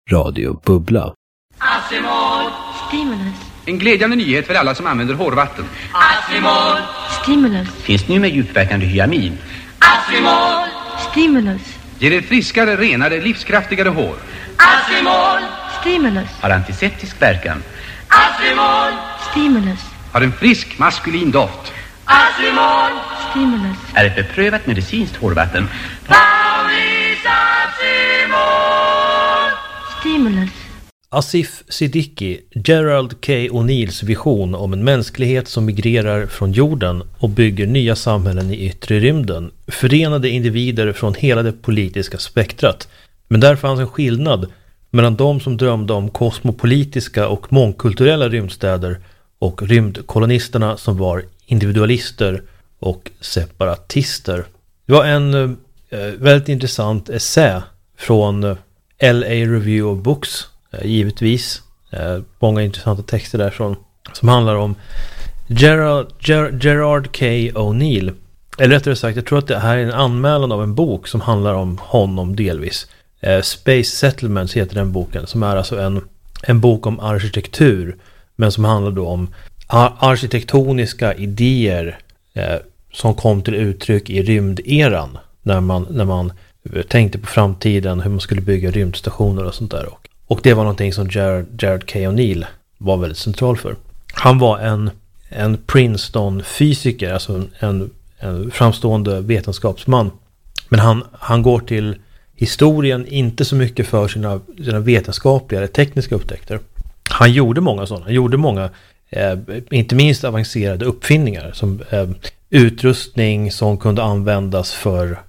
Radio Bubbla. Asimov! Stimulus. En glädjande nyhet för alla som använder hårvatten. Asimov! Stimulus. Finns nu med djupverkande hyamin. Asimov! Stimulus. Ger er friskare, renare, livskraftigare hår. Asimov! Stimulus. Har antiseptisk verkan. Asimov! Stimulus. Har en frisk, maskulin doft. Asimov! Stimulus. Är ett beprövat medicinskt hårvatten. Paulis Asimov! Stimulus. Asif Siddiqui, Gerald K. O'Neills vision om en mänsklighet som migrerar från jorden och bygger nya samhällen i yttre rymden förenade individer från hela det politiska spektrat. Men där fanns en skillnad mellan de som drömde om kosmopolitiska och mångkulturella rymdstäder och rymdkolonisterna som var individualister och separatister. Det var en väldigt intressant essä från LA Review of Books, givetvis. Många intressanta texter därifrån som handlar om Gerard K. O'Neill. Eller rättare sagt, jag tror att det här är en anmälan av en bok som handlar om honom delvis. Space Settlements heter den boken, som är alltså en bok om arkitektur, men som handlar då om arkitektoniska idéer som kom till uttryck i rymderan när man tänkte på framtiden, hur man skulle bygga rymdstationer och sånt där. Och det var någonting som Gerard K. O'Neill var väldigt central för. Han var en Princeton-fysiker, alltså en framstående vetenskapsman. Men han går till historien inte så mycket för sina vetenskapliga eller tekniska upptäckter. Han gjorde många sådana. Han gjorde många, inte minst avancerade uppfinningar, som utrustning som kunde användas för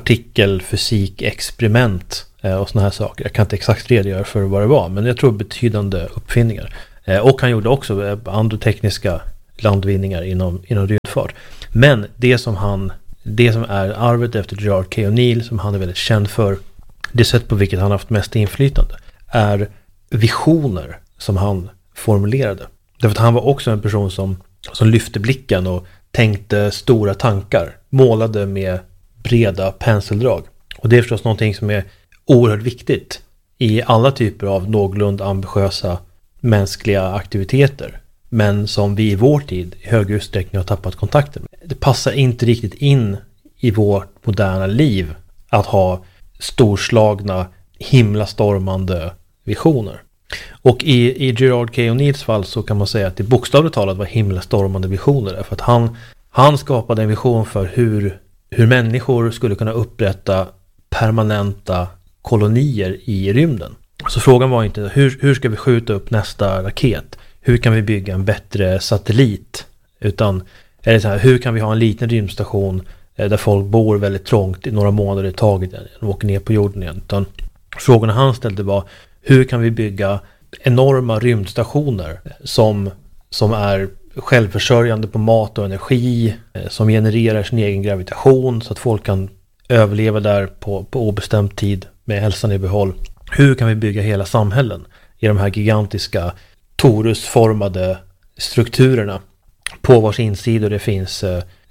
partikelfysikexperiment och såna här saker. Jag kan inte exakt redogöra för vad det var, men jag tror betydande uppfinningar. Och han gjorde också andra tekniska landvinningar inom rymdfart. Men det som är arvet efter Gerard K. O'Neill, som han är väldigt känd för, det sätt på vilket han har haft mest inflytande, är visioner som han formulerade. Därför att han var också en person som lyfte blicken och tänkte stora tankar, målade med breda penseldrag. Och det är förstås någonting som är oerhört viktigt i alla typer av någorlunda ambitiösa mänskliga aktiviteter, men som vi i vår tid i hög utsträckning har tappat kontakten med. Det passar inte riktigt in i vårt moderna liv att ha storslagna, himlastormande visioner. Och i Gerard K. O'Neills fall så kan man säga att det bokstavligt talat var himlastormande visioner, därför att han skapade en vision för hur människor skulle kunna upprätta permanenta kolonier i rymden. Så frågan var inte hur ska vi skjuta upp nästa raket? Hur kan vi bygga en bättre satellit? Utan är det så här, hur kan vi ha en liten rymdstation där folk bor väldigt trångt i några månader i taget och åker ner på jorden igen? Utan frågorna han ställde var, hur kan vi bygga enorma rymdstationer som är självförsörjande på mat och energi, som genererar sin egen gravitation så att folk kan överleva där på obestämd tid med hälsan i behåll. Hur kan vi bygga hela samhällen i de här gigantiska torusformade strukturerna på vars insidor det finns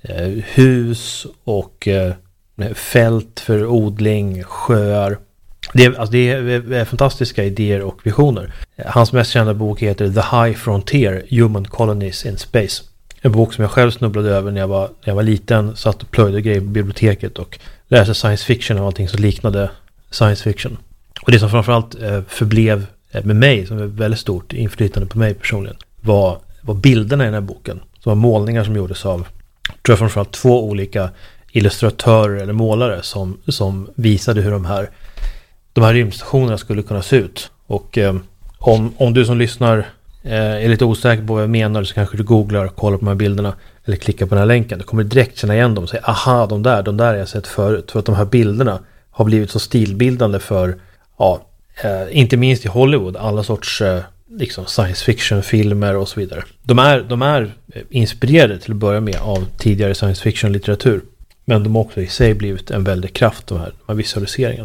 hus och fält för odling, sjöar. Det är fantastiska idéer och visioner. Hans mest kända bok heter The High Frontier, Human Colonies in Space. En bok som jag själv snubblade över när jag var liten, satt och plöjde grejer på biblioteket och läste science fiction och allting som liknade science fiction. Och det som framförallt förblev med mig, som är väldigt stort inflytande på mig personligen, var bilderna i den här boken. Det var målningar som gjordes av, tror jag, framförallt 2 olika illustratörer eller målare som visade hur de här rymdstationerna skulle kunna se ut. Och om du som lyssnar är lite osäker på vad jag menar, så kanske du googlar och kollar på de här bilderna eller klickar på den här länken. Du kommer direkt känna igen dem och säga, aha, de där har jag sett förut. För att de här bilderna har blivit så stilbildande för, inte minst i Hollywood, alla sorts liksom science fiction-filmer och så vidare. De är inspirerade till att börja med av tidigare science fiction-litteratur. Men de har också i sig blivit en väldig kraft, de här visualiseringarna.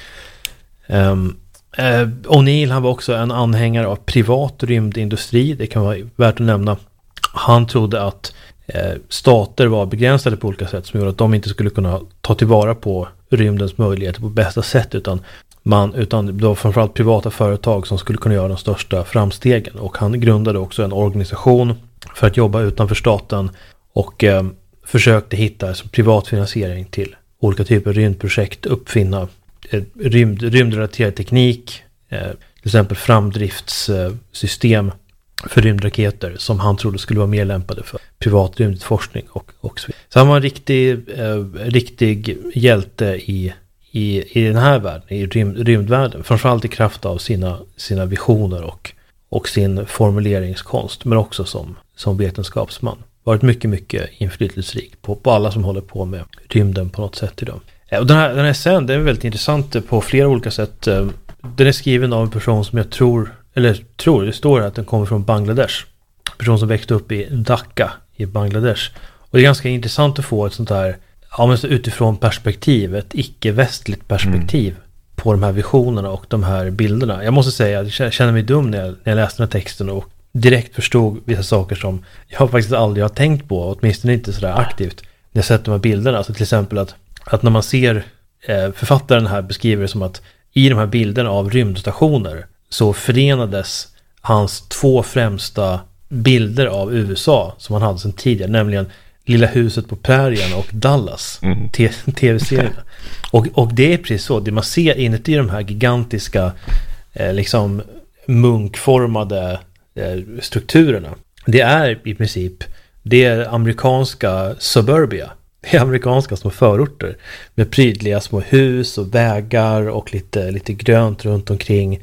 O'Neill, han var också en anhängare av privat rymdindustri. Det kan vara värt att nämna. Han trodde att stater var begränsade på olika sätt som gjorde att de inte skulle kunna ta tillvara på rymdens möjligheter på bästa sätt, utan utan det var framförallt privata företag som skulle kunna göra de största framstegen. Och han grundade också en organisation för att jobba utanför staten och försökte hitta privat finansiering till olika typer av rymdprojekt, uppfinna rymdrelaterad teknik, till exempel framdriftssystem för rymdraketer som han trodde skulle vara mer lämpade för privat rymdforskning och så vidare. Så han var en riktig hjälte i den här världen, i rymdvärlden, framförallt i kraft av sina visioner och sin formuleringskonst, men också som vetenskapsman. Varit mycket, mycket inflytelserik på alla som håller på med rymden på något sätt idag. Och den här essän, den är väldigt intressant på flera olika sätt. Den är skriven av en person som jag tror, det står att den kommer från Bangladesh. En person som växte upp i Dhaka i Bangladesh. Och det är ganska intressant att få ett sånt här, utifrån perspektiv, ett icke-västligt perspektiv på de här visionerna och de här bilderna. Jag måste säga att jag känner mig dum när jag läste den här texten och direkt förstod vissa saker som jag faktiskt aldrig har tänkt på, åtminstone inte sådär aktivt när jag sett de här bilderna. Alltså till exempel att när man ser författaren här beskriver det som att i de här bilderna av rymdstationer så förenades hans 2 främsta bilder av USA som han hade sedan tidigare, nämligen Lilla huset på prärien och Dallas, tv-serierna. Och det är precis så, det man ser inuti de här gigantiska liksom munkformade strukturerna, det är i princip det är amerikanska suburbia. Det är amerikanska små förorter med prydliga små hus och vägar och lite grönt runt omkring.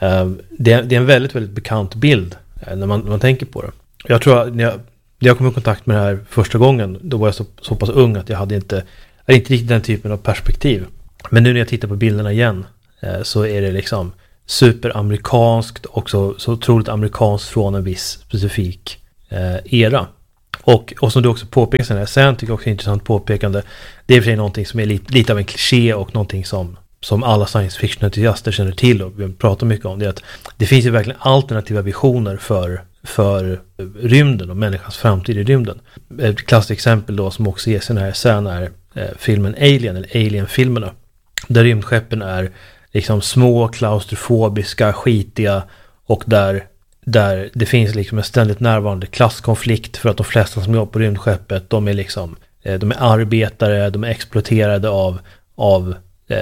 Det är en väldigt, väldigt bekant bild när man tänker på det. Jag tror att när jag kom i kontakt med det här första gången, då var jag så pass ung att jag hade inte riktigt den typen av perspektiv. Men nu när jag tittar på bilderna igen så är det liksom superamerikanskt och så otroligt amerikanskt från en viss specifik era. Och som du också påpekar sen, sen tycker jag också är intressant påpekande. Det är för sig någonting som är lite av en kliché och någonting som alla science fiction-entusiaster känner till och vi pratar mycket om det, att det finns ju verkligen alternativa visioner för rymden och människans framtid i rymden. Ett klassiskt exempel då som också ges i den här scenen är filmen Alien, eller Alien-filmerna, där rymdskeppen är liksom små, klaustrofobiska, skitiga och där det finns liksom en ständigt närvarande klasskonflikt för att de flesta som jobbar på rymdskeppet, de är arbetare, de är exploaterade av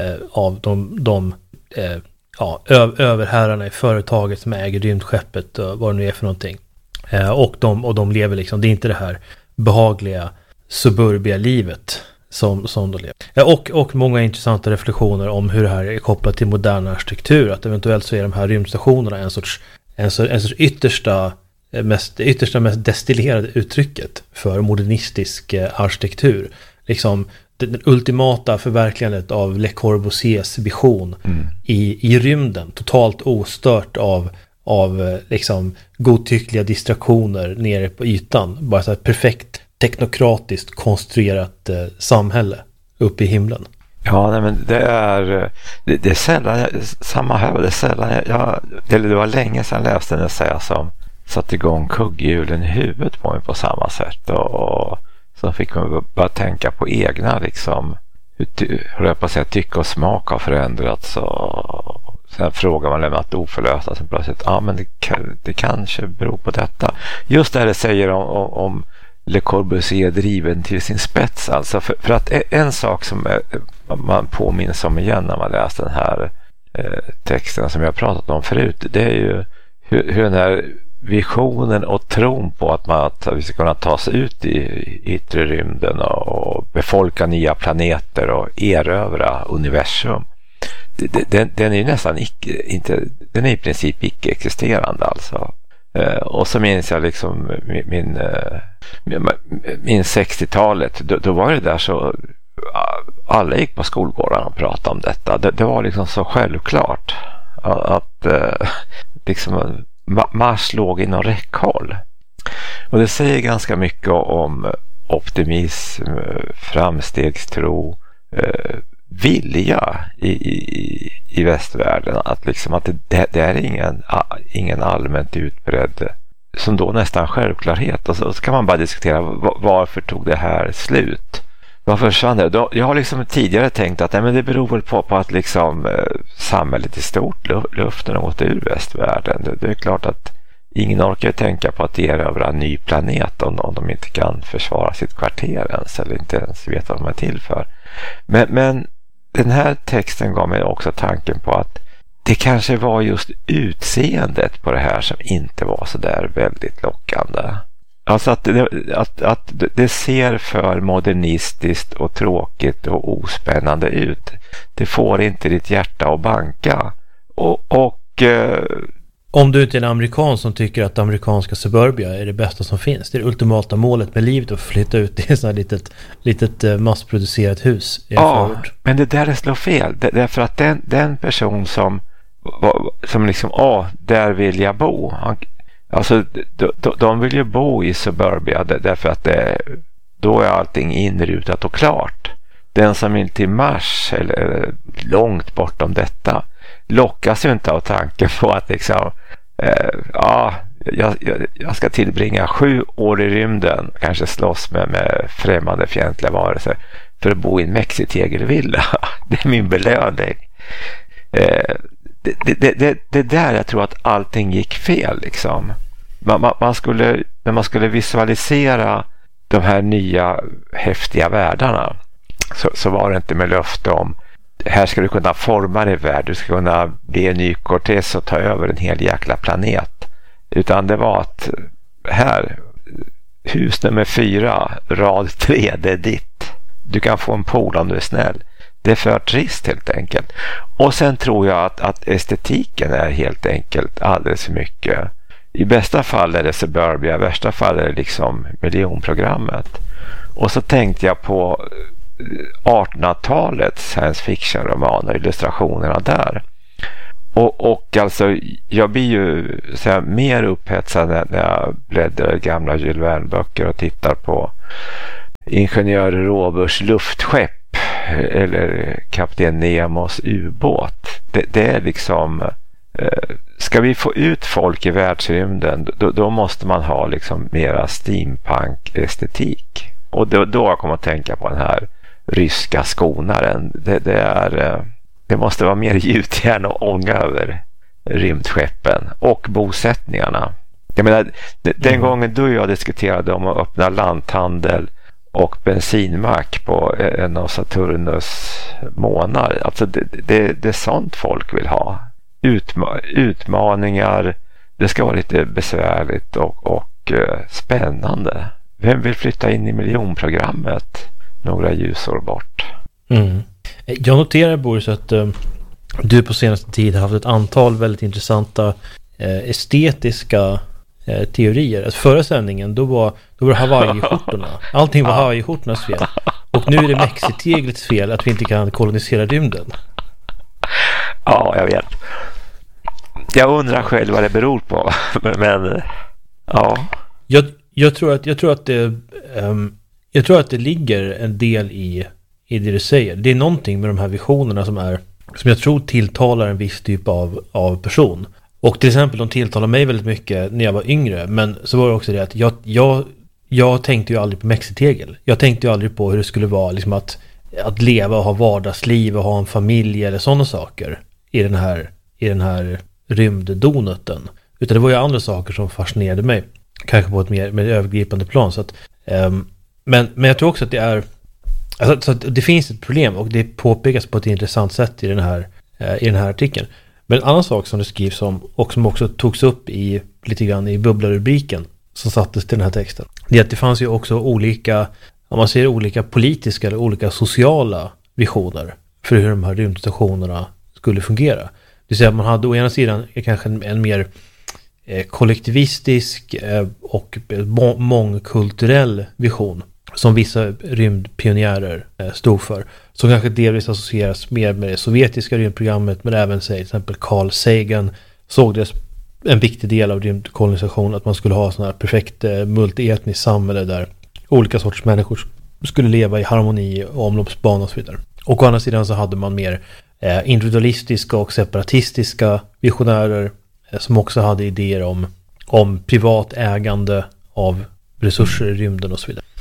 de överherrarna i företaget som äger rymdskeppet och vad det nu är för någonting. Och de lever liksom, det är inte det här behagliga suburbia livet som de lever. Och många intressanta reflektioner om hur det här är kopplat till modern arkitektur, att eventuellt så är de här rymdstationerna en sorts yttersta mest destillerade uttrycket för modernistisk arkitektur. Liksom den ultimata förverkligandet av Le Corbusiers vision i rymden, totalt ostört av liksom godtyckliga distraktioner nere på ytan. Bara så här perfekt teknokratiskt konstruerat samhälle uppe i himlen. Ja, nej, men det är sällan, samma här, det är sällan, det var länge sedan jag läste den som satt igång kugghjulen i huvudet på mig på samma sätt, och så fick man bara tänka på egna liksom, hur jag på att säga, tycke och smak har förändrats, och sen frågar man lämnat oförlöst, sen plötsligt, men det kanske beror på detta. Just det säger om Le Corbusier driven till sin spets, alltså för att en sak som man påminns om igen när man läser den här texten som jag pratat om förut, det är ju hur den här visionen och tron på att vi ska kunna ta sig ut i yttre rymden och befolka nya planeter och erövra universum, den är ju nästan den är i princip icke-existerande alltså. Och så minns jag liksom min 60-talet, då var det där så alla gick på skolgården och pratade om detta. Det var liksom så självklart att liksom Mars låg inom räckhåll. Och det säger ganska mycket om optimism, framstegstro, vilja i västvärlden, att liksom att det är ingen allmänt utbredd, som då nästan självklarhet, och så kan man bara diskutera varför tog det här slut. Vad försvann det? Jag har liksom tidigare tänkt att men det beror väl på att liksom samhället i stort, luften har gått ur västvärlden. Det är klart att ingen orkar tänka på att erövra en ny planet om de inte kan försvara sitt kvarter ens eller inte ens vet vad de är till för. Men den här texten gav mig också tanken på att det kanske var just utseendet på det här som inte var så där väldigt lockande. Alltså att det ser för modernistiskt och tråkigt och ospännande ut. Det får inte ditt hjärta att banka. Om du inte är en amerikan som tycker att amerikanska suburbia är det bästa som finns. Det är det ultimata målet med livet att flytta ut i ett sånt här litet massproducerat hus. Ja, men det där slår fel. Därför att den person som liksom, där vill jag bo. Alltså, de vill ju bo i suburbia därför att då är allting inrutat och klart. Den som vill till Mars eller långt bortom detta lockas ju inte av tanken på att liksom, jag ska tillbringa 7 år i rymden, kanske slåss med främmande fientliga varelser för att bo i en Mexitegelvilla. Det är min belöning. Det där jag tror att allting gick fel liksom. När man skulle visualisera de här nya häftiga världarna så var det inte med löfte om här ska du kunna forma din värld, du ska kunna bli en ny Cortez och ta över en hel jäkla planet, utan det var att här, hus nummer 4 rad 3, det är ditt, du kan få en pool om du är snäll. Det är för trist helt enkelt. Och sen tror jag att estetiken är helt enkelt alldeles för mycket. I bästa fall är det suburbia, i värsta fall är det liksom miljonprogrammet. Och så tänkte jag på 1800-talets science fiction-romaner, illustrationerna där. Och alltså, jag blir ju så här, mer upphetsad när jag bläddrar gamla Jules Verne-böcker och tittar på ingenjör Rovers luftskepp eller kapten Nemos ubåt. Det är liksom, ska vi få ut folk i världsrymden, då måste man ha liksom mera steampunk-estetik. Och då jag kommer att tänka på den här ryska skonaren. Det måste vara mer gjutjärn och ånga över rymdskeppen och bosättningarna. Jag menar, den gången du och jag diskuterade om att öppna lanthandel och bensinmack på en av Saturnus månar. Alltså det är sånt folk vill ha. Utmaningar. Det ska vara lite besvärligt och spännande. Vem vill flytta in i miljonprogrammet några ljusår bort? Mm. Jag noterar, Boris, att du på senaste tid har haft ett antal väldigt intressanta estetiska teorier. Att förra sändningen då var det Hawaii-skjortorna. Allting var Hawaii-skjortornas fel. Och nu är det Mexiteglets fel att vi inte kan kolonisera rymden. Ja, jag vet. Jag undrar själv vad det beror på. Men ja. Jag tror att det ligger en del i det du säger. Det är någonting med de här visionerna som jag tror tilltalar en viss typ av person. Och till exempel de tilltalar mig väldigt mycket när jag var yngre. Men så var det också det att jag tänkte ju aldrig på Mexitegel. Jag tänkte ju aldrig på hur det skulle vara liksom att leva och ha vardagsliv och ha en familj eller sådana saker i den här rymddonuten. Utan det var ju andra saker som fascinerade mig. Kanske på ett mer övergripande plan. Så att, men jag tror också att det är så att det finns ett problem och det påpekas på ett intressant sätt i den här artikeln. Men en annan sak som det skrivs om och som också togs upp lite grann i bubblarubriken som sattes till den här texten. Det är att det fanns ju också olika politiska eller olika sociala visioner för hur de här rymdstationerna skulle fungera. Det vill säga att man hade å ena sidan kanske en mer kollektivistisk och mångkulturell vision som vissa rymdpionjärer stod för. Som kanske delvis associeras mer med det sovjetiska rymdprogrammet, men även till exempel Carl Sagan såg det en viktig del av rymdkolonisation att man skulle ha sån här perfekt multietniskt samhälle där olika sorters människor skulle leva i harmoni och omloppsbana och så vidare. Och å andra sidan så hade man mer individualistiska och separatistiska visionärer som också hade idéer om privat ägande av resurser i rymden och så vidare.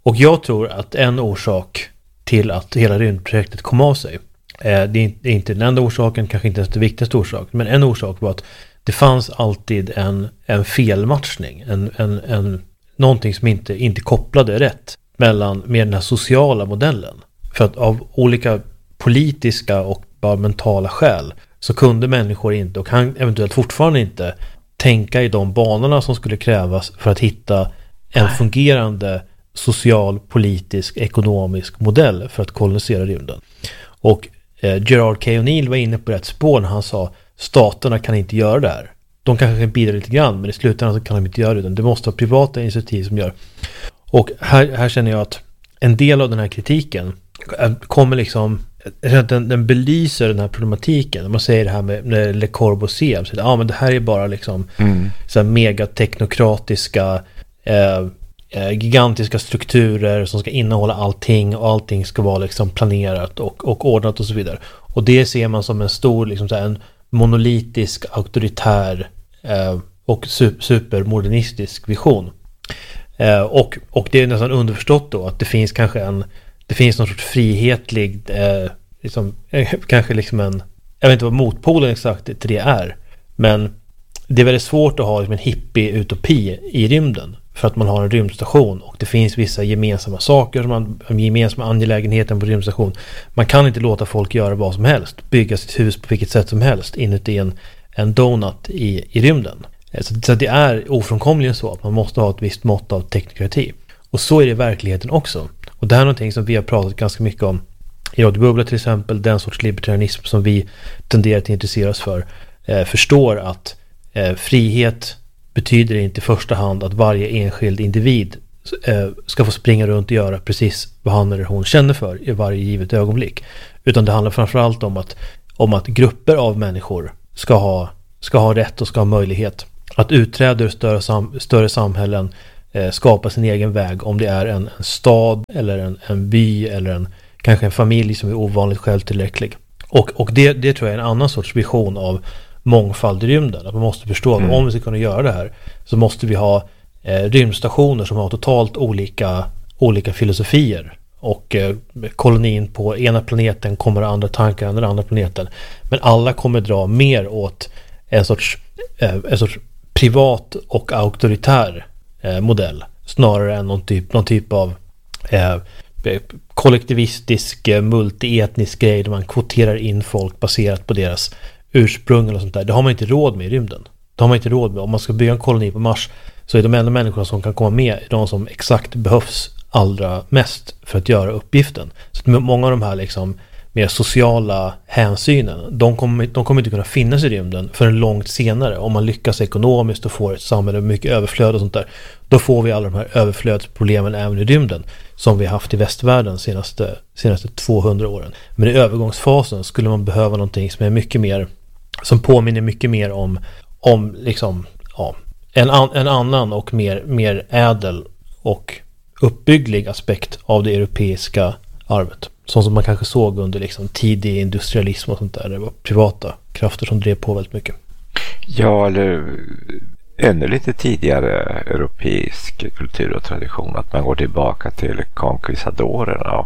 Och jag tror att en orsak till att hela rymdprojektet kom av sig, det är inte den enda orsaken, kanske inte ens den viktigaste orsaken, men en orsak var att det fanns alltid en felmatchning, någonting som inte kopplade rätt med den här sociala modellen. För att av olika politiska och bara mentala skäl så kunde människor inte, och kan eventuellt fortfarande inte, tänka i de banorna som skulle krävas för att hitta en fungerande social, politisk, ekonomisk modell för att kolonisera rymden. Och Gerard K. O'Neill var inne på rätt spår när han sa staterna kan inte göra det här. De kanske kan bidra lite grann, men i slutändan så kan de inte göra det, utan det måste vara privata initiativ som gör. Och här känner jag att en del av den här kritiken kommer liksom, den belyser den här problematiken. Man säger det här med Le Corbusier, så men det här är bara liksom så här megateknokratiska gigantiska strukturer som ska innehålla allting, och allting ska vara liksom planerat och ordnat och så vidare. Och det ser man som en stor liksom så här, en monolitisk, auktoritär och supermodernistisk vision. Och det är nästan underförstått då att det finns kanske det finns någon sorts frihetlig liksom, kanske liksom jag vet inte vad motpolen exakt till det är, men det är väldigt svårt att ha liksom en hippie-utopi i rymden, för att man har en rymdstation och det finns vissa gemensamma saker, gemensamma angelägenheter på rymdstation. Man kan inte låta folk göra vad som helst, bygga sitt hus på vilket sätt som helst inuti en donut i rymden. Så det är ofrånkomligen så att man måste ha ett visst mått av teknokrati. Och så är det i verkligheten också. Och det här är någonting som vi har pratat ganska mycket om i Radio Bubbla till exempel, den sorts libertarianism som vi tenderar att intressera oss för, förstår att frihet betyder inte i första hand att varje enskild individ ska få springa runt och göra precis vad han eller hon känner för i varje givet ögonblick. Utan det handlar framförallt om att grupper av människor ska ha rätt och ska ha möjlighet att utträda ur större samhällen, skapa sin egen väg, om det är en stad eller en by eller kanske en familj som är ovanligt självtillräcklig. Och det tror jag är en annan sorts vision av mångfald i rymden. Att man måste förstå att om vi ska kunna göra det här så måste vi ha rymdstationer som har totalt olika filosofier. Och kolonin på ena planeten kommer andra tankar än den andra planeten. Men alla kommer dra mer åt en sorts privat och auktoritär modell snarare än någon typ av kollektivistisk multietnisk grej där man kvoterar in folk baserat på deras ursprung eller sånt där. Det har man inte råd med i rymden. Det har man inte råd med. Om man ska bygga en koloni på Mars så är de enda människorna som kan komma med de som exakt behövs allra mest för att göra uppgiften. Så många av de här liksom mer sociala hänsynen, de kommer inte kunna finnas i rymden förrän långt senare. Om man lyckas ekonomiskt och får ett samhälle med mycket överflöd och sånt där, då får vi alla de här överflödsproblemen även i rymden som vi har haft i västvärlden senaste 200 åren. Men i övergångsfasen skulle man behöva någonting som är mycket mer, som påminner mycket mer om liksom, en annan och mer ädel och uppbygglig aspekt av det europeiska arvet. Sånt som man kanske såg under liksom tidig industrialism och sånt där. Det var privata krafter som drev på väldigt mycket. Ja, eller ännu lite tidigare europeisk kultur och tradition. Att man går tillbaka till konkvistadorerna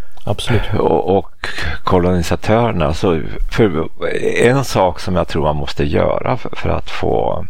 och kolonisatörerna. Så för en sak som jag tror man måste göra för att få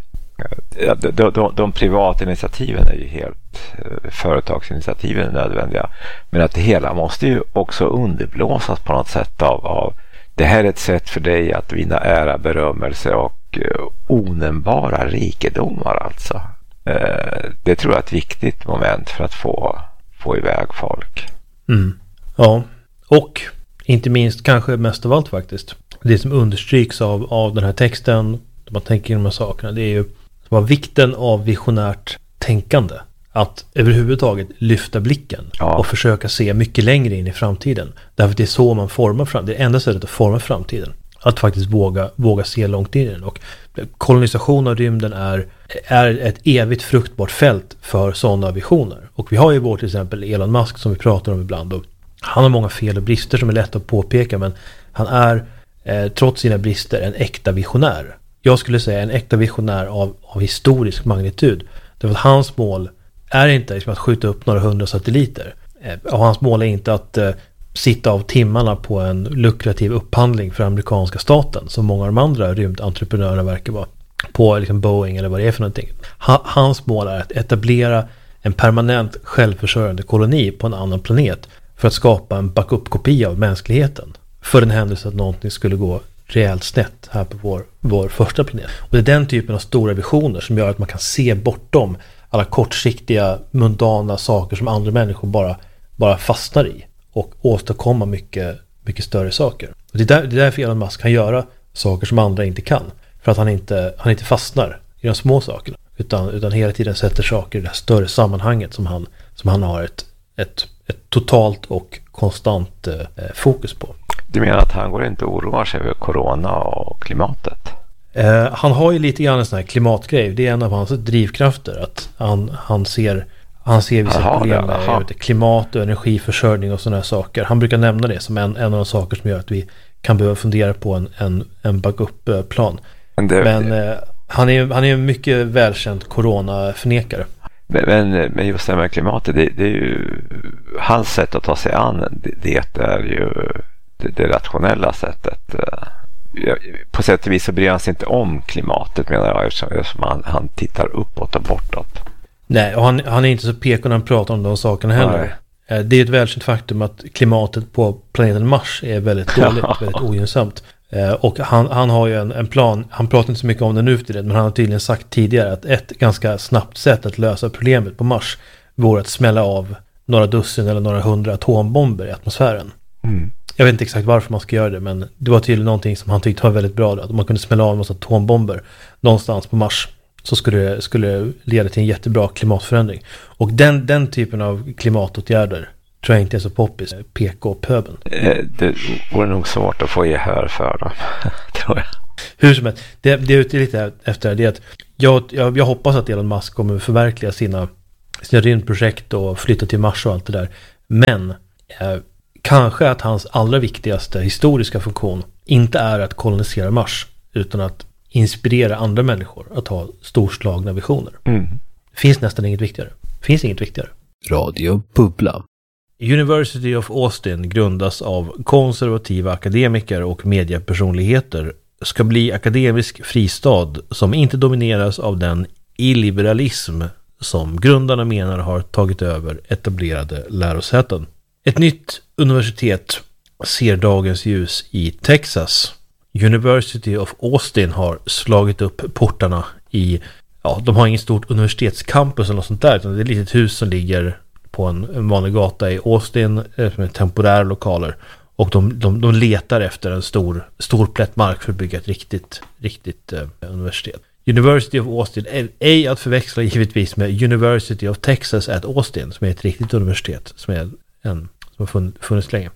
de privata initiativen är ju helt, företagsinitiativen är nödvändiga, men att det hela måste ju också underblåsas på något sätt av det här är ett sätt för dig att vinna ära, berömmelse och onämnbara rikedomar alltså. Det tror jag är ett viktigt moment för att få iväg folk. Ja, och inte minst kanske mest av allt faktiskt det som understryks av den här texten, när man tänker de här sakerna, det är ju vikten av visionärt tänkande. Att överhuvudtaget lyfta blicken och försöka se mycket längre in i framtiden. Därför att det är så man formar framtiden. Det är enda sättet att forma framtiden. Att faktiskt våga se långt in i den. Och kolonisation av rymden är ett evigt fruktbart fält för sådana visioner. Och vi har ju till exempel Elon Musk som vi pratar om ibland. Och han har många fel och brister som är lätt att påpeka, men han är trots sina brister en äkta visionär. Jag skulle säga en äkta visionär av historisk magnitud. Därför att hans mål är inte liksom att skjuta upp några 100 satelliter. Och hans mål är inte att sitta av timmarna på en lukrativ upphandling för amerikanska staten, som många av de andra rymdentreprenörerna verkar vara, på liksom Boeing eller vad det är för någonting. Hans mål är att etablera en permanent självförsörjande koloni på en annan planet för att skapa en backup-kopia av mänskligheten för den händelse att någonting skulle gå rejält snett här på vår första planet. Och det är den typen av stora visioner som gör att man kan se bortom alla kortsiktiga, mundana saker som andra människor bara fastnar i och åstadkomma mycket, mycket större saker. Och det är därför Elon Musk kan göra saker som andra inte kan. För att han inte fastnar i de små sakerna. Utan hela tiden sätter saker i det här större sammanhanget som han har ett totalt och konstant fokus på. Du menar att han går inte och oroar sig över corona och klimatet? Han har ju lite grann en sån här klimatgrej. Det är en av hans drivkrafter. Att han ser vissa problem med klimat och energiförsörjning och sådana här saker. Han brukar nämna det som en av de saker som gör att vi kan behöva fundera på en backup-plan. Men han är en mycket välkänd coronaförnekare. Men just det här med klimatet, det är ju hans sätt att ta sig an. Det är ju det rationella sättet. På sätt och vis så bryr han sig inte om klimatet, menar jag, eftersom han tittar uppåt och bortåt. Nej, och han är inte så peko när han pratar om de sakerna heller. Nej. Det är ett välkänt faktum att klimatet på planeten Mars är väldigt dåligt, väldigt ogynnsamt. Och han har ju en plan, han pratar inte så mycket om det nu för det, men han har tydligen sagt tidigare att ett ganska snabbt sätt att lösa problemet på Mars vore att smälla av några dussin eller några 100 atombomber i atmosfären. Mm. Jag vet inte exakt varför man ska göra det, men det var tydligen någonting som han tyckte var väldigt bra, att om man kunde smälla av en massa atombomber någonstans på Mars så skulle det leda till en jättebra klimatförändring. Och den typen av klimatåtgärder tror jag inte är så poppis, PK-pöben. Det vore nog svårt att få gehör för dem, tror jag. Hur som helst, det är lite efter det att jag hoppas att Elon Musk kommer förverkliga sina rymdprojekt och flytta till Mars och allt det där. Men kanske att hans allra viktigaste historiska funktion inte är att kolonisera Mars, utan att inspirera andra människor att ha storslagna visioner. Mm. Det finns nästan inget viktigare. Finns inget viktigare. Radio Bubbla. University of Austin grundas av konservativa akademiker och mediepersonligheter, ska bli akademisk fristad som inte domineras av den illiberalism som grundarna menar har tagit över etablerade lärosäten. Ett nytt universitet ser dagens ljus i Texas. University of Austin har slagit upp portarna i, de har ingen stort universitetscampus eller något sånt där, utan det är ett litet hus som ligger på en vanlig gata i Austin med temporära lokaler, och de letar efter en stor plätt mark för att bygga ett riktigt universitet. University of Austin är ej att förväxla givetvis med University of Texas at Austin, som är ett riktigt universitet som har funnits länge.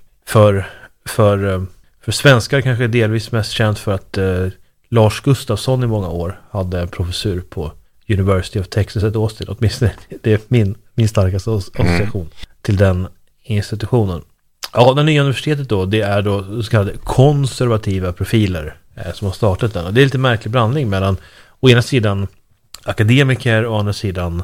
För svenskar kanske delvis mest känt för att Lars Gustafsson i många år hade en professur på University of Texas at Austin. Åtminstone det är min starkaste association till den institutionen. Ja, det nya universitetet då, det är då så kallade konservativa profiler som har startat den. Och det är lite märklig blandning mellan å ena sidan akademiker och å andra sidan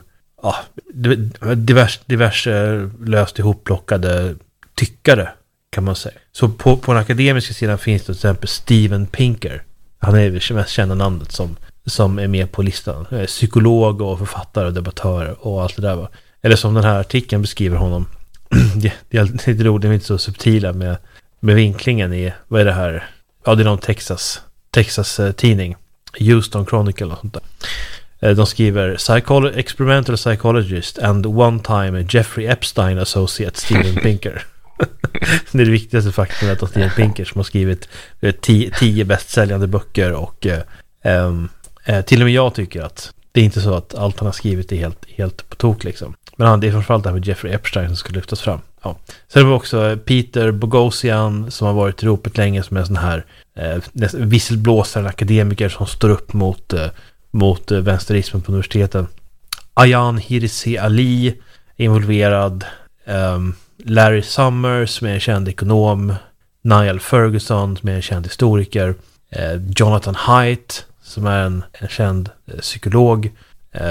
diverse löst ihopplockade tyckare, kan man säga. Så på den akademiska sidan finns det till exempel Steven Pinker. Han är det mest kända namnet som är med på listan. Psykolog och författare och debattör och allt det där. Eller som den här artikeln beskriver honom. Det är lite roligt, det är inte så subtila med vinklingen i, vad är det här? Ja, det är någon Texas tidning. Houston Chronicle och sånt där. De skriver experimental psychologist and one time Jeffrey Epstein associate Steven Pinker. Det är det viktigaste faktumet av Steven Pinker, som har skrivit 10 bästsäljande böcker, och till och med jag tycker att det är inte så att allt han har skrivit är helt på tok liksom. Men det är framförallt det här med Jeffrey Epstein som ska lyftas fram. Ja. Så det var också Peter Boghossian som har varit i ropet länge, som är en sån här visselblåsare, akademiker som står upp mot vänsterismen på universiteten. Ayaan Hirsi Ali är involverad. Larry Summers som är en känd ekonom. Niall Ferguson som är en känd historiker. Jonathan Haidt som är en känd psykolog.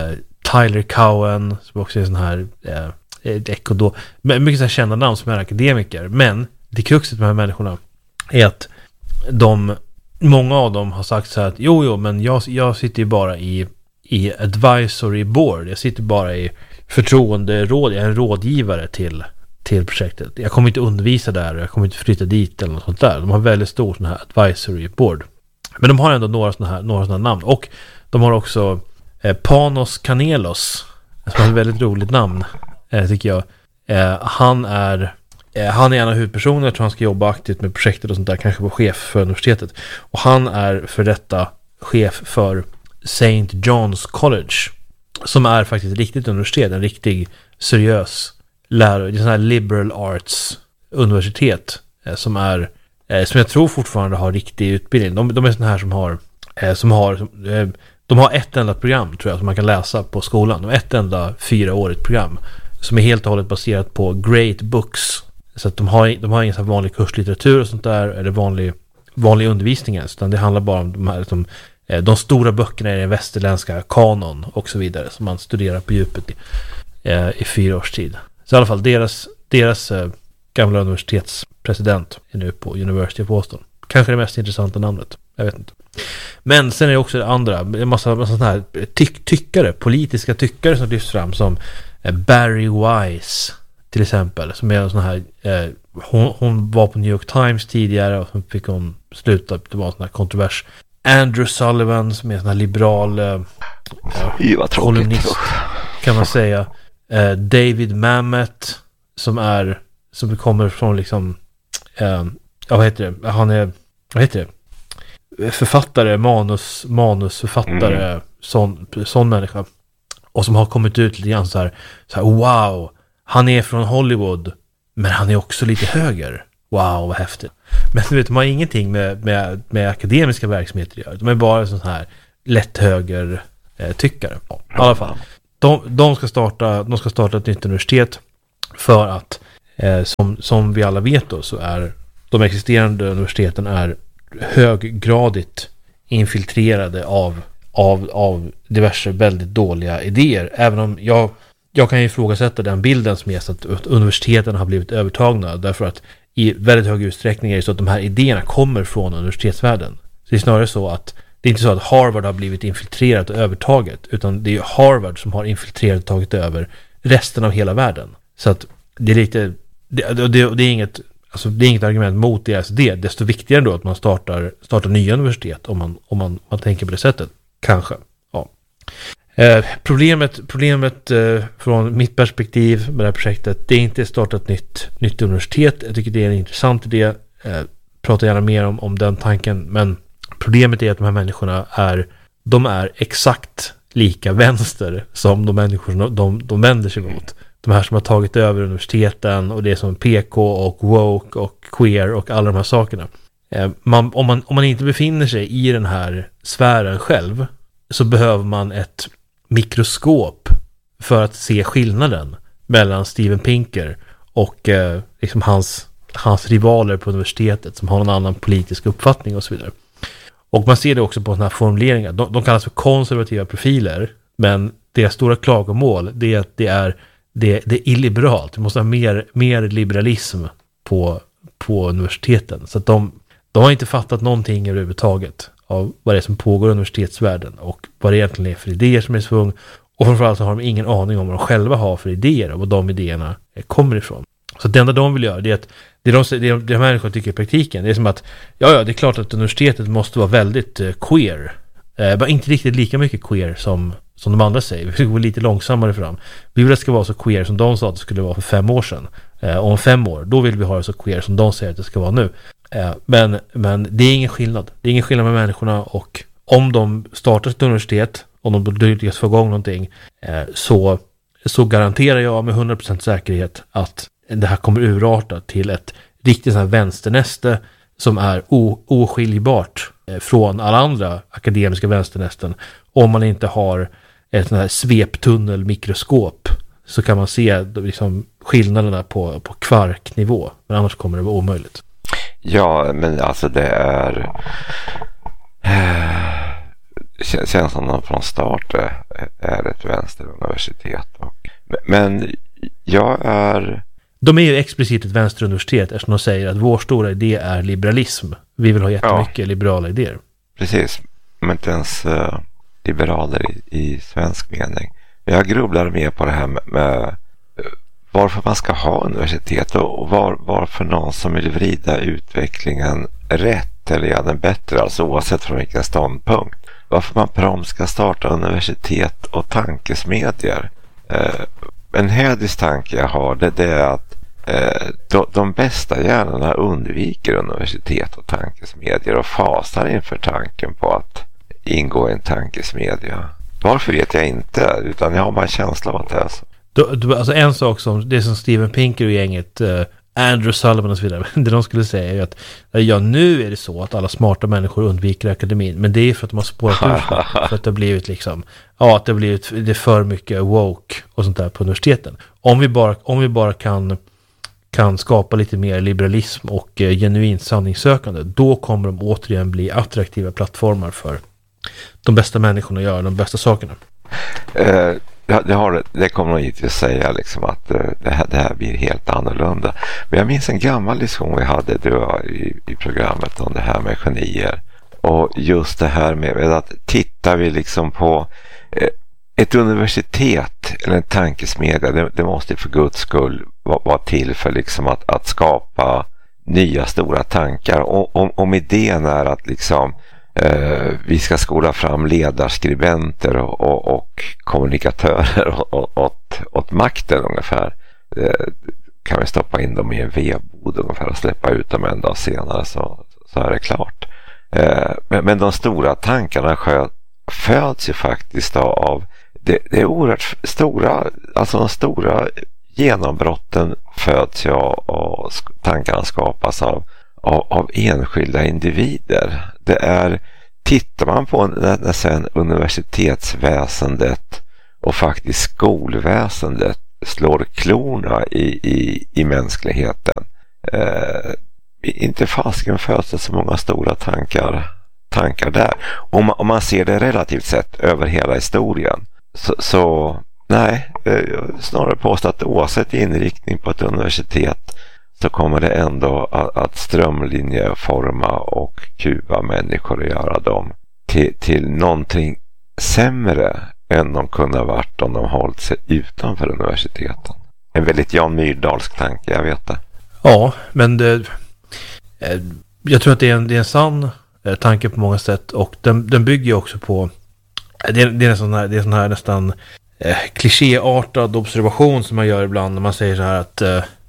Tyler Cowen, som också är en sån här ekonom. Mycket så här kända namn som är akademiker. Men det kruxet med de här människorna är att många av dem har sagt så här att jo, men jag sitter ju bara i advisory board. Jag sitter bara i förtroenderåd. Jag är en rådgivare till projektet. Jag kommer inte undervisa där. Jag kommer inte flytta dit eller något sånt där. De har väldigt stor sån här advisory board. Men de har ändå några såna här namn. Och de har också Panos Kanelos, som har ett väldigt roligt namn, tycker jag. Han är en av huvudpersonerna. Jag tror han ska jobba aktivt med projektet och sånt där, kanske vara chef för universitetet. Och han är för detta chef för St. John's College, som är faktiskt ett riktigt universitet, en riktig seriös lärare. Det är sån här liberal arts universitet som jag tror fortfarande har riktig utbildning. De är såna här de har ett enda program, tror jag, som man kan läsa på skolan. De har ett enda 4-årigt program som är helt och hållet baserat på great books. Så att de har ingen sån här vanlig kurslitteratur och sånt där, eller vanlig undervisning ens, utan det handlar bara om de här de stora böckerna i den västerländska kanon och så vidare, som man studerar på djupet i 4 års tid. Så i alla fall deras gamla universitetspresident är nu på University of Boston. Kanske det mest intressanta namnet. Jag vet inte. Men sen är det också det andra. En massa sådana här tyckare, politiska tyckare som lyfts fram, som Barry Weiss till exempel, som är en sån här hon var på New York Times tidigare och så fick hon sluta. Det var en sån här kontrovers. Andrew Sullivan, som är en sån här liberal kolumnist, kan man säga. David Mamet, som kommer från liksom vad heter det? Han är, vad heter det? Författare, manusförfattare, sån människa. Och som har kommit ut lite grann så här, wow, han är från Hollywood, men han är också lite höger. Wow, vad häftigt. Men du vet, de har ingenting med akademiska verksamheter att göra. De är bara sån här lätt höger tyckare. Ja, i alla fall. De ska starta ett nytt universitet för att som vi alla vet då, så är de existerande universiteten är höggradigt infiltrerade av diverse väldigt dåliga idéer. Även om jag kan ju ifrågasätta den bilden som är att universiteten har blivit övertagna, därför att i väldigt hög utsträckning är det så att de här idéerna kommer från universitetsvärlden. Så det är snarare så att det är inte så att Harvard har blivit infiltrerat och övertaget, utan det är Harvard som har infiltrerat och tagit över resten av hela världen. Så att det är lite det är inget, alltså det är inget argument mot deras idé. Desto viktigare då att man startar nya universitet om man tänker på det sättet. Kanske. Ja. Problemet från mitt perspektiv med det här projektet, det är inte att starta ett nytt universitet. Jag tycker det är en intressant idé. Pratar gärna mer om den tanken, men problemet är att de här människorna är exakt lika vänster som de människor de vänder sig mot. De här som har tagit över universiteten, och det är som PK och woke och queer och alla de här sakerna. Om man inte befinner sig i den här sfären själv, så behöver man ett mikroskop för att se skillnaden mellan Steven Pinker och liksom hans rivaler på universitetet som har någon annan politisk uppfattning och så vidare. Och man ser det också på sådana här formuleringar. De kallas för konservativa profiler, men deras stora klagomål, det är att det är illiberalt. Det måste ha mer liberalism på universiteten. Så att de har inte fattat någonting överhuvudtaget av vad det är som pågår i universitetsvärlden och vad det egentligen är för idéer som är svung. Och framförallt så har de ingen aning om vad de själva har för idéer och vad de idéerna kommer ifrån. Så det enda de vill göra, det är att det människor tycker i praktiken, det är som att ja, det är klart att universitetet måste vara väldigt queer. Men inte riktigt lika mycket queer som de andra säger. Vi ska gå lite långsammare fram. Vi vill att det ska vara så queer som de sa att det skulle vara för 5 år sedan. Om 5 år, då vill vi ha det så queer som de säger att det ska vara nu. Men det är ingen skillnad. Det är ingen skillnad med människorna, och om de startar ett universitet, om de lyckas få igång någonting, så garanterar jag med 100% säkerhet att det här kommer urarta till ett riktigt sån här vänsternäste som är oskiljbart från alla andra akademiska vänsternästen. Om man inte har ett sån här sveptunnelmikroskop, så kan man se liksom skillnaderna på kvarknivå, men annars kommer det vara omöjligt. Ja, men alltså det är känns som de från start är ett vänsteruniversitet. Men jag är... De är ju explicit ett vänsteruniversitet eftersom de säger att vår stora idé är liberalism. Vi vill ha jättemycket liberala idéer. Precis, men inte ens liberaler i svensk mening. Jag grubblar mer på det här med varför man ska ha universitet och varför någon som vill vrida utvecklingen rätt eller göra den bättre, alltså oavsett från vilken ståndpunkt. Varför man prompt ska starta universitet och tankesmedier. En hädisk tanke jag har det är att de bästa hjärnorna undviker universitet och tankesmedier och fasar inför tanken på att ingå i en tankesmedja. Varför vet jag inte, utan jag har bara en känsla av att det är så. Alltså en sak som det som Steven Pinker och gänget Andrew Sullivan och så vidare, det de skulle säga är att nu är det så att alla smarta människor undviker akademin, men det är för att de har spårat ur för att det har blivit liksom, att det har blivit det är för mycket woke och sånt där på universiteten. Om vi bara kan skapa lite mer liberalism och genuint sanningssökande, då kommer de återigen bli attraktiva plattformar för de bästa människorna att göra de bästa sakerna. Det kommer nog givetvis säga liksom att det här blir helt annorlunda. Men jag minns en gammal diskussion vi hade i programmet om det här med genier. Och just det här med att tittar vi liksom på ett universitet eller en tankesmedja, det måste för Guds skull vara till för liksom att skapa nya stora tankar. Om idén är att liksom vi ska skola fram ledarskribenter och kommunikatörer åt makten ungefär. Kan vi stoppa in dem i en vedbod ungefär och släppa ut dem en dag senare så är det klart. Men de stora tankarna föds ju faktiskt av det är oerhört stora, alltså de stora genombrotten föds ju och tankarna skapas av enskilda individer. Det är, tittar man på när sen universitetsväsendet och faktiskt skolväsendet slår klorna i mänskligheten. Inte fasken föds det så många stora tankar där. Om man ser det relativt sett över hela historien så nej, snarare påstå att oavsett inriktning på ett universitet så kommer det ändå att strömlinjeforma och kuva människor och göra dem till någonting sämre än de kunde ha varit om de hållit sig utanför universiteten. En väldigt Jan Myrdalsk tanke, jag vet det. Ja, men jag tror att det är en sann tanke på många sätt, och den bygger ju också på det är en sån här nästan klichéartad observation som man gör ibland när man säger så här att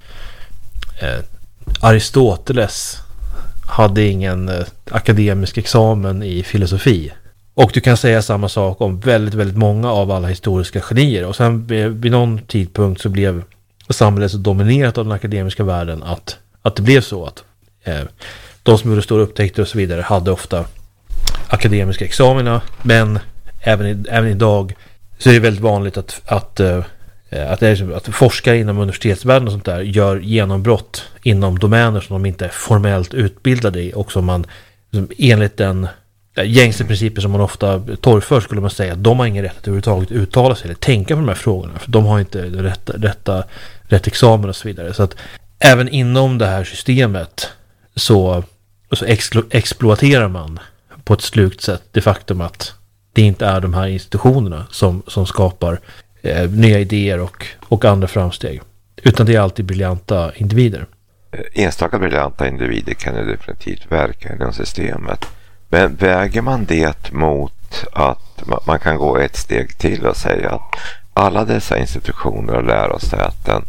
Aristoteles hade ingen akademisk examen i filosofi. Och du kan säga samma sak om väldigt, väldigt många av alla historiska genier. Och sen vid någon tidpunkt så blev samhället så dominerat av den akademiska världen att det blev så att de som gjorde stora upptäckter och så vidare hade ofta akademiska examina. Men även idag så är det väldigt vanligt att forskare inom universitetsvärlden och sånt där gör genombrott inom domäner som de inte är formellt utbildade i, och som man enligt den gängse principer som man ofta torgför skulle man säga att de har ingen rätt att överhuvudtaget uttala sig eller tänka på de här frågorna, för de har inte rätt examen och så vidare. Så att även inom det här systemet så exploaterar man på ett slukt sätt det faktum att det inte är de här institutionerna som skapar nya idéer och andra framsteg, utan det är alltid briljanta individer. Enstaka briljanta individer kan ju definitivt verka inom systemet, men väger man det mot att man kan gå ett steg till och säga att alla dessa institutioner och lärosäten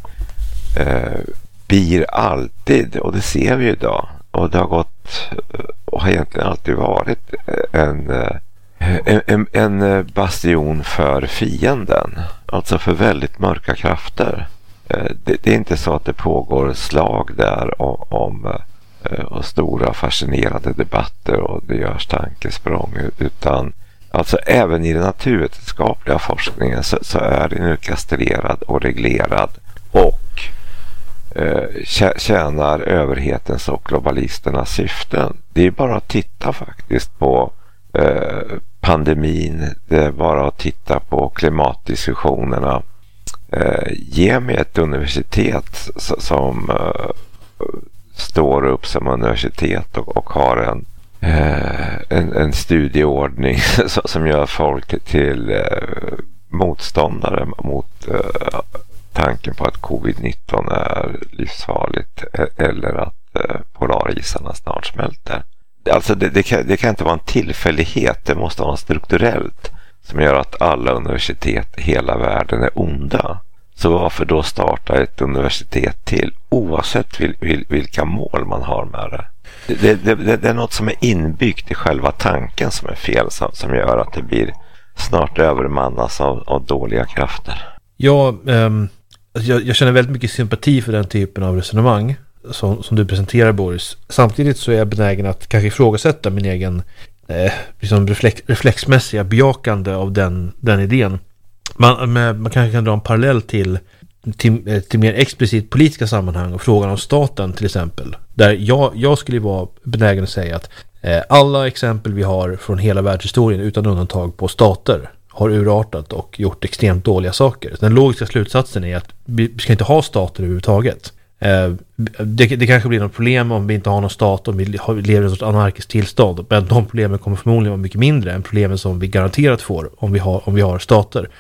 blir alltid, och det ser vi idag, och det har gått och har egentligen alltid varit en bastion för fienden, alltså för väldigt mörka krafter. Det är inte så att det pågår slag där om och stora fascinerande debatter och det görs tankesprång, utan alltså även i den naturvetenskapliga forskningen så är den kastrerad och reglerad och tjänar överhetens och globalisternas syften. Det är bara att titta faktiskt på pandemin, det är bara att titta på klimatdiskussionerna. Ge mig ett universitet som står upp som universitet och har en studieordning som gör folk till motståndare mot tanken på att covid-19 är livsfarligt eller att polarisarna snart smälter. Alltså det kan inte vara en tillfällighet, det måste vara strukturellt som gör att alla universitet i hela världen är onda. Så varför då starta ett universitet till oavsett vilka mål man har med det? Det är något som är inbyggt i själva tanken som är fel, som gör att det blir snart övermannas av dåliga krafter. Ja, jag känner väldigt mycket sympati för den typen av resonemang som du presenterar, Boris. Samtidigt så är jag benägen att kanske ifrågasätta min egen liksom reflexmässiga bejakande av den idén. Man kanske kan dra en parallell till mer explicit politiska sammanhang och frågan om staten till exempel. Där jag skulle vara benägen att säga att alla exempel vi har från hela världshistorien utan undantag på stater har urartat och gjort extremt dåliga saker. Den logiska slutsatsen är att vi ska inte ha stater överhuvudtaget. Det kanske blir något problem om vi inte har någon stat, om vi lever i ett anarkiskt tillstånd, men de problemen kommer förmodligen vara mycket mindre än problemen som vi garanterat får om vi har stater.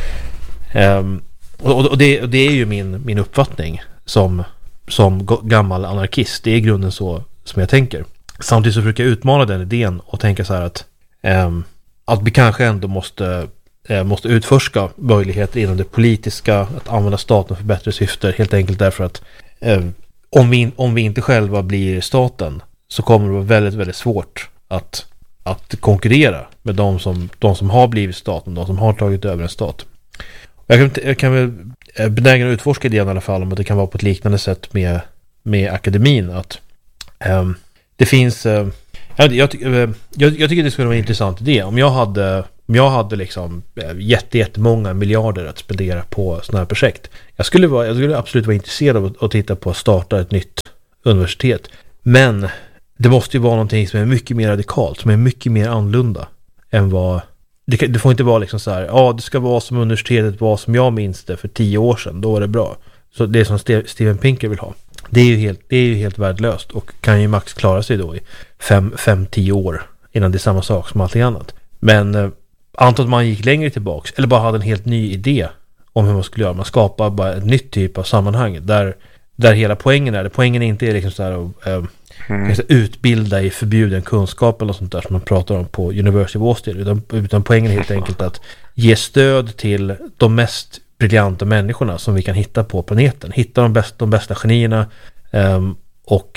Och det är ju min uppfattning som gammal anarkist. Det är i grunden så som jag tänker. Samtidigt så försöker jag utmana den idén och tänka så här att vi kanske ändå måste utforska möjligheter inom det politiska att använda staten för bättre syfter, helt enkelt därför att om vi inte själva blir staten så kommer det vara väldigt, väldigt svårt att konkurrera med de som har blivit staten, de som har tagit över en stat. Jag kan väl benägen att utforska idén i alla fall om att det kan vara på ett liknande sätt med akademin, att det finns jag tycker det skulle vara en intressant idé om jag hade liksom jättemånga miljarder att spendera på sådana här projekt. Jag skulle absolut vara intresserad av att titta på att starta ett nytt universitet. Men det måste ju vara någonting som är mycket mer radikalt, som är mycket mer annorlunda än vad det får inte vara liksom så här, det ska vara som universitetet var som jag minns det för 10 år sedan, då var det bra. Så det som Steven Pinker vill ha. Det är ju helt värdelöst och kan ju max klara sig då i 5-10 år innan det är samma sak som allting annat. Men antar att man gick längre tillbaks eller bara hade en helt ny idé om hur man skulle göra. Man skapar bara ett nytt typ av sammanhang där hela poängen är. Poängen inte är liksom så här att utbilda i förbjuden kunskap eller sånt där som man pratar om på University of Austin, utan poängen är helt enkelt att ge stöd till de mest briljanta människorna som vi kan hitta på planeten. Hitta de bästa genierna och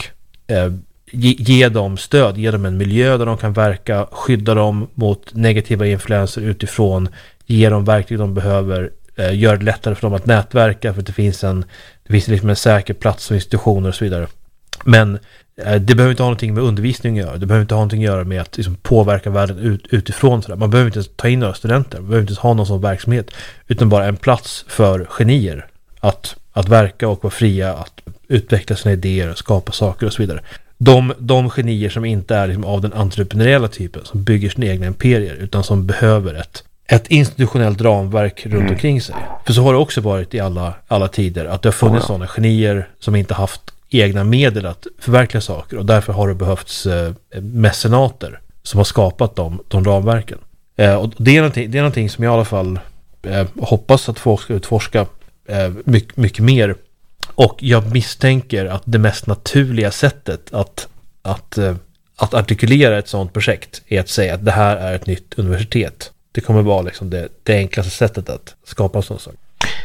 ge dem stöd, ge dem en miljö där de kan verka, skydda dem mot negativa influenser utifrån, ge dem verktyg de behöver, göra det lättare för dem att nätverka för att det finns liksom en säker plats och institutioner och så vidare. Men det behöver inte ha någonting med undervisning att göra. Det behöver inte ha någonting att göra med att liksom påverka världen utifrån. Sådär. Man behöver inte ta in några studenter. Man behöver inte ha någon sån verksamhet. Utan bara en plats för genier att verka och vara fria, att utveckla sina idéer, skapa saker och så vidare. De genier som inte är liksom av den entreprenöriella typen, som bygger sina egna imperier, utan som behöver ett institutionellt ramverk runt omkring sig. För så har det också varit i alla tider, att det har funnits sådana genier som inte haft egna medel att förverkliga saker, och därför har det behövts mecenater som har skapat de ramverken. Och det är någonting som jag i alla fall hoppas att folk ska utforska mycket mer. Och jag misstänker att det mest naturliga sättet att artikulera ett sådant projekt är att säga att det här är ett nytt universitet. Det kommer vara liksom det enklaste sättet att skapa en sån sak.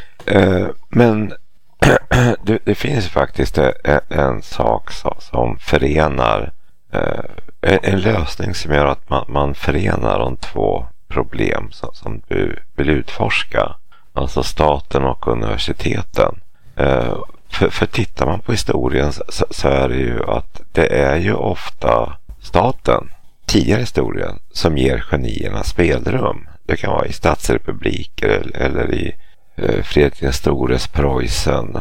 Men det finns faktiskt en sak som förenar, en lösning som gör att man förenar de två problem som du vill utforska, alltså staten och universiteten. För tittar man på historien så är det ju att det är ju ofta staten, tidigare historien, som ger genierna spelrum. Det kan vara i statsrepubliker eller i Fredrik den stores Preussen,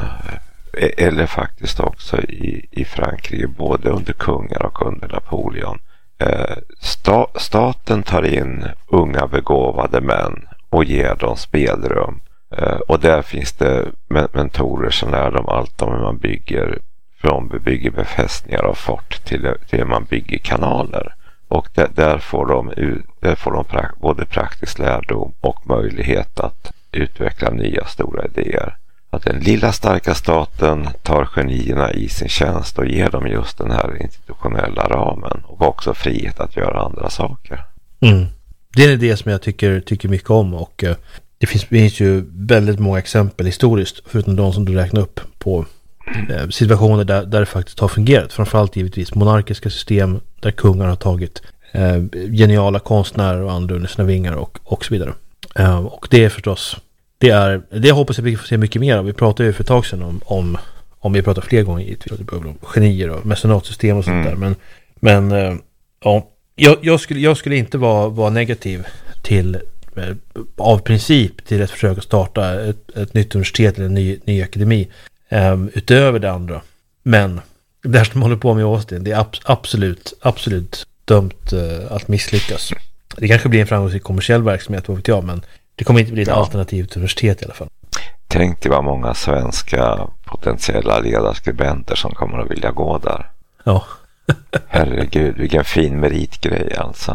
eller faktiskt också i Frankrike, både under kungar och under Napoleon. Staten tar in unga begåvade män och ger dem spelrum. Och där finns det mentorer som lär dem allt om hur man bygger, från bygger befästningar av fort till hur man bygger kanaler. Och där får de både praktisk lärdom och möjlighet att utveckla nya stora idéer. Att den lilla starka staten tar genierna i sin tjänst och ger dem just den här institutionella ramen och också frihet att göra andra saker. Mm. Det är en idé som jag tycker mycket om, och det finns ju väldigt många exempel historiskt, förutom de som du räknar upp, på situationer där det faktiskt har fungerat. Framförallt givetvis monarkiska system där kungar har tagit geniala konstnärer och andra under sina vingar och så vidare. Och det är förstås, det hoppas jag vi får se mycket mer av. Vi pratade ju för ett tag sedan om vi pratar fler gånger om genier och mecenatsystem och sånt där. Men ja, jag skulle inte vara negativ till av princip till ett försök att starta ett nytt universitet eller en ny akademi utöver det andra. Men det här som håller på med Austin, det är absolut dömt att misslyckas. Det kanske blir en framgångsrik kommersiell verksamhet, vad vet jag, men det kommer inte bli ett alternativt universitet i alla fall. Tänk dig vad många svenska potentiella ledarskribenter som kommer att vilja gå där. Ja. Herregud, vilken fin meritgrej alltså.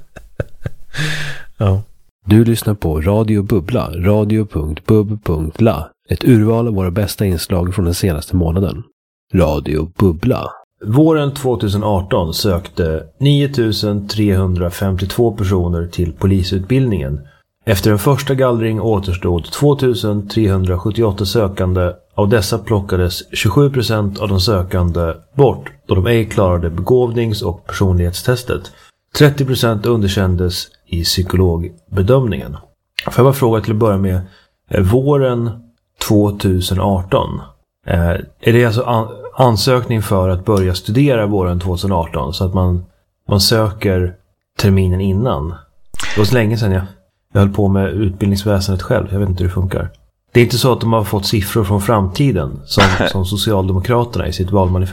Ja. Du lyssnar på Radio Bubbla, radio.bub.la. Ett urval av våra bästa inslag från den senaste månaden. Radio Bubbla. Våren 2018 sökte 9352 personer till polisutbildningen. Efter en första gallring återstod 2378 sökande. Av dessa plockades 27% av de sökande bort då de ej klarade begåvnings- och personlighetstestet. 30% underkändes i psykologbedömningen. Får jag bara fråga till att börja med, våren 2018, är det alltså ansökning för att börja studera våren 2018 så att man söker terminen innan? Det var så länge sedan jag höll på med utbildningsväsendet själv, jag vet inte hur det funkar. Det är inte så att de har fått siffror från framtiden som Socialdemokraterna i sitt valmanifest.